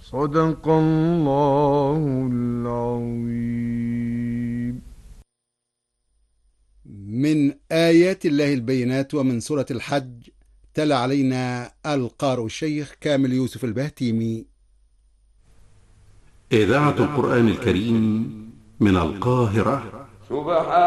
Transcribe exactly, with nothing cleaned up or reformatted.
صدق الله العظيم. من آيات الله البينات ومن سورة الحج. تلا علينا القارئ الشيخ كامل يوسف البهتيمي. إذاعة القرآن الكريم من القاهرة. سبحان